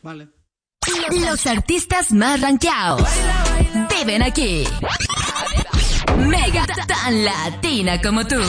Vale. Los artistas más rankeados viven aquí. Mega tan latina como tú.